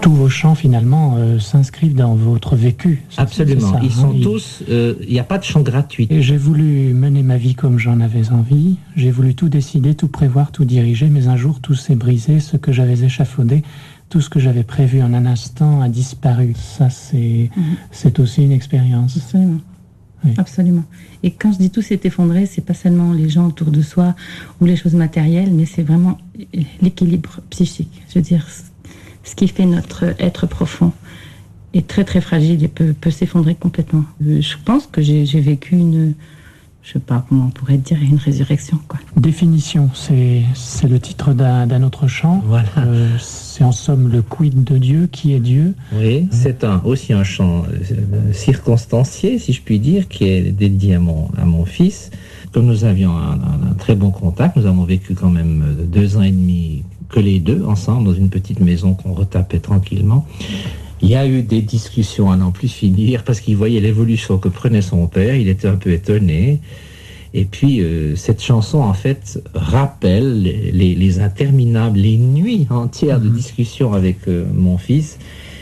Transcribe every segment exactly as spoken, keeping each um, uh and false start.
tous vos chants, finalement, euh, s'inscrivent dans votre vécu. Absolument. Ça, Ils hein, sont ils... tous... Il euh, n'y a pas de chant gratuit. Et j'ai voulu mener ma vie comme j'en avais envie. J'ai voulu tout décider, tout prévoir, tout diriger. Mais un jour, tout s'est brisé. Ce que j'avais échafaudé, tout ce que j'avais prévu en un instant a disparu. Ça, c'est, mmh. c'est aussi une expérience. Absolument. Oui. Absolument. Et quand je dis tout s'est effondré, c'est pas seulement les gens autour de soi ou les choses matérielles, mais c'est vraiment l'équilibre psychique. Je veux dire, ce qui fait notre être profond est très très fragile et peut, peut s'effondrer complètement. Je pense que j'ai, j'ai vécu une, je sais pas comment on pourrait dire, une résurrection, quoi. Définition, c'est, c'est le titre d'un, d'un autre chant. Voilà. Euh, c'est en somme le quid de Dieu, qui est Dieu. Oui, c'est un, aussi un chant euh, circonstancié, si je puis dire, qui est dédié à mon, à mon fils. Comme nous avions un, un, un très bon contact, nous avons vécu quand même deux ans et demi que les deux ensemble dans une petite maison qu'on retapait tranquillement. Il y a eu des discussions à n'en plus finir parce qu'il voyait l'évolution que prenait son père, il était un peu étonné. Et puis euh, cette chanson en fait rappelle les, les, les interminables, les nuits entières de discussion avec euh, mon fils.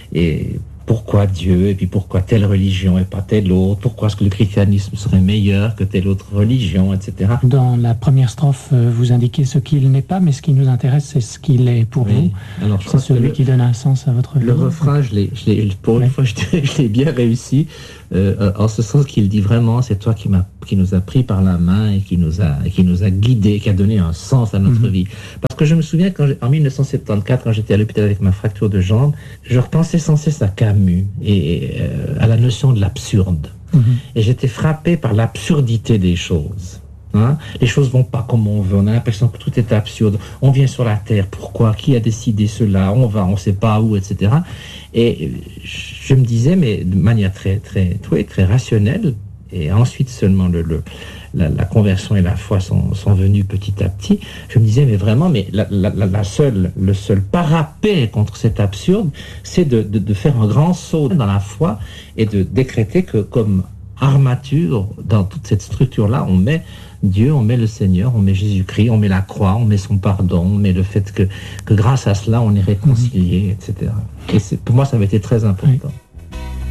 Et pourquoi Dieu, et puis pourquoi telle religion et pas telle autre, pourquoi est-ce que le christianisme serait meilleur que telle autre religion, et cetera. Dans la première strophe, vous indiquez ce qu'il n'est pas, mais ce qui nous intéresse, c'est ce qu'il est pour oui. vous. Alors, je c'est celui le, qui donne un sens à votre vie. Le refrain, je l'ai, je l'ai, pour une oui. fois, je, je l'ai bien réussi, euh, en ce sens qu'il dit vraiment, c'est toi qui, m'a, qui nous a pris par la main et qui nous a, qui nous a guidés, qui a donné un sens à notre mm-hmm. vie. Parce que je me souviens, quand en dix-neuf cent soixante-quatorze, quand j'étais à l'hôpital avec ma fracture de jambe, je repensais sans cesse à Camus et euh, à la notion de l'absurde. Mm-hmm. Et j'étais frappé par l'absurdité des choses. Hein? Les choses vont pas comme on veut, on a l'impression que tout est absurde. On vient sur la terre, pourquoi? Qui a décidé cela? On va, on sait pas où, et cetera. Et je me disais, mais de manière très, très, très, très rationnelle, et ensuite seulement le, le, la, la conversion et la foi sont, sont venues petit à petit, je me disais, mais vraiment, mais la, la, la seule, le seul parapet contre cet absurde, c'est de, de, de faire un grand saut dans la foi et de décréter que comme armature, dans toute cette structure-là, on met Dieu, on met le Seigneur, on met Jésus-Christ, on met la croix, on met son pardon, on met le fait que, que grâce à cela, on est réconcilié, et cetera. Et c'est, pour moi, ça avait été très important. Oui.